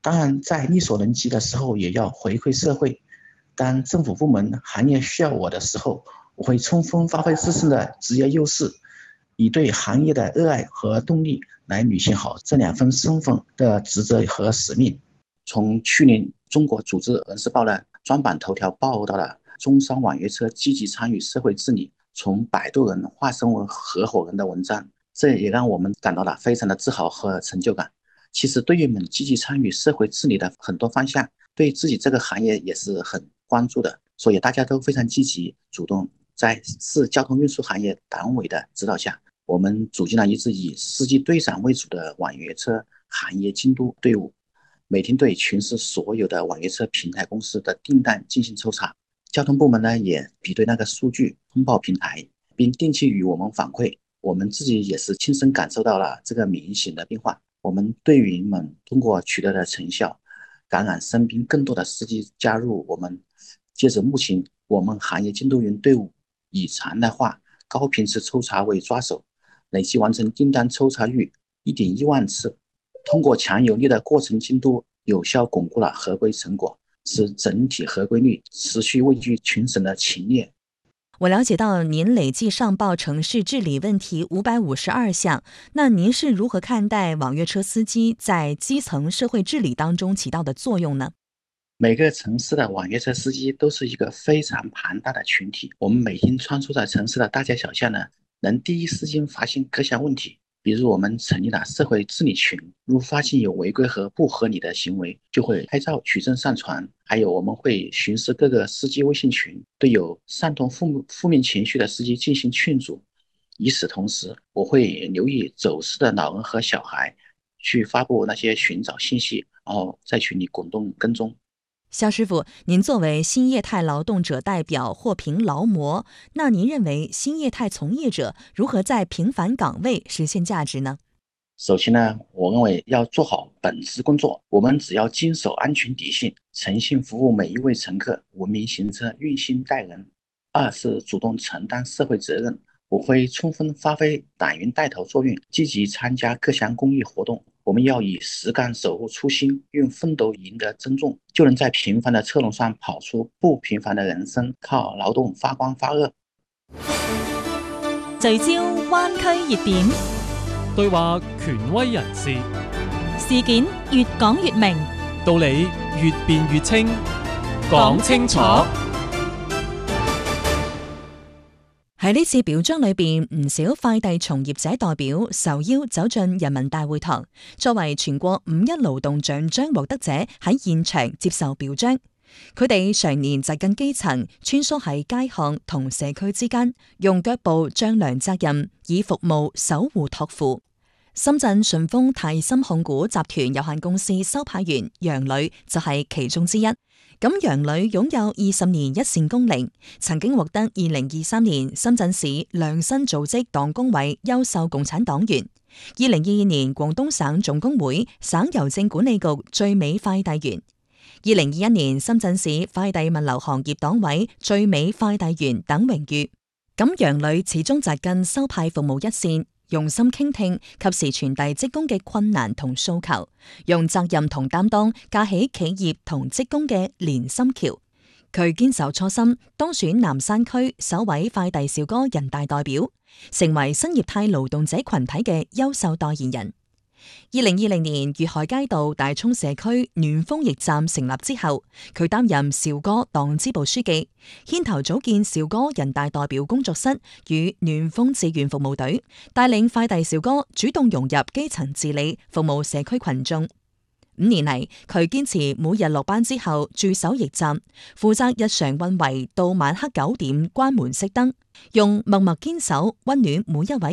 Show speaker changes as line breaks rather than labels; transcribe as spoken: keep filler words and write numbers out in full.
当然，在力所能及的时候，也要回馈社会。当政府部门、行业需要我的时候，我会充分发挥自身的职业优势，以对行业的热爱和动力来履行好这两份身份的职责和使命。从去年中国组织人事报的专版头条报道了中商网约车积极参与社会治理，从摆渡人化身为合伙人的文章，这也让我们感到了非常的自豪和成就感。其实队员们积极参与社会治理的很多方向，对自己这个行业也是很关注的，所以大家都非常积极主动。在市交通运输行业党委的指导下，我们组建了一支以司机队长为主的网约车行业监督队伍，每天对全市所有的网约车平台公司的订单进行抽查。交通部门呢也比对那个数据通报平台，并定期与我们反馈。我们自己也是亲身感受到了这个明显的变化。我们队员们通过取得的成效，感染身边更多的司机加入我们。截至目前，我们行业监督员队伍以常态化、高频次抽查为抓手，累计完成订单抽查逾 一点一万次。通过强有力的过程监督，有效巩固了合规成果，使整体合规率持续位居全省的前列。
我了解到您累计上报城市治理问题五百五十二项，那您是如何看待网约车司机在基层社会治理当中起到的作用呢？
每个城市的网约车司机都是一个非常庞大的群体，我们每天穿梭在城市的大街小巷呢，能第一时间发现各项问题。比如我们成立了社会治理群，如发现有违规和不合理的行为，就会拍照取证上传。还有我们会巡视各个司机微信群，对有煽动负负面情绪的司机进行劝阻。与此同时，我会留意走失的老人和小孩，去发布那些寻找信息，然后在群里滚动跟踪。
肖师傅，您作为新业态劳动者代表或评劳模，那您认为新业态从业者如何在平凡岗位实现价值呢？
首先呢，我认为要做好本职工作，我们只要坚守安全底线，诚信服务每一位乘客，文明行车，用心待人。二是主动承担社会责任，我会充分发挥党员带头作用，积极参加各项公益活动。我们要以实干守护初心，用奋斗赢得尊重，就能在平凡的车龙上跑出不平凡的人生，靠劳動發光發熱。
聚焦灣區熱點，
對話權威人士，
事件越講越明，
道理越辯越清，講清楚。
喺呢次表彰裏邊，唔少快遞從業者代表受邀走進人民大會堂，作為全國五一勞動獎章獲得者喺現場接受表彰。佢哋常年扎根基層，穿梭喺街巷同社區之間，用腳步丈量責任，以服務守護託付。深圳順豐泰森控股集團有限公司收派員楊磊就係其中之一。咁楊磊擁有二十年一線工齡，曾經獲得二零二三年深圳市良新組織黨工委優秀共產黨員，二零二二年廣東省總工會省郵政管理局最美快遞員，二零二一年深圳市快遞物流行業黨委最美快遞員等榮譽。咁楊磊始終扎根收派服務一線，用心傾聽，及時傳遞職工嘅困難同訴求，用責任同擔當架起企業同職工嘅連心橋。佢堅守初心，當選南山區首位快遞小哥人大代表，成為新業態勞動者群體嘅優秀代言人。二零二零年粵海街道大涌社區暖豐驛站成立之後，佢擔任兆哥黨支部書記，牽頭組建兆哥人大代表工作室與暖豐志願服務隊，帶領快遞小哥主動融入基層治理，服務社區群眾。五年嚟，佢堅持每日落班之後駐守驛站，負責日常運維到晚黑九點關門熄燈，用默默堅守溫暖每一位